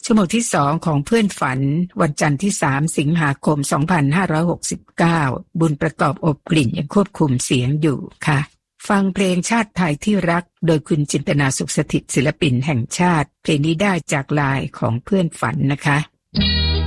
ชั่วโมงที่2ของเพื่อนฝันวันจันทร์ที่3สิงหาคม2569บุญประกอบอบกลิ่นยังควบคุมเสียงอยู่ค่ะฟังเพลงชาติไทยที่รักโดยคุณจินตนาสุขสถิตศิลปินแห่งชาติเพลงนี้ได้จากไลน์ของเพื่อนฝันนะคะ